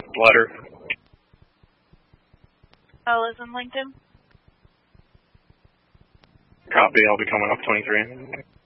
Letter. L is in Lincoln. Copy, I'll be coming up 23.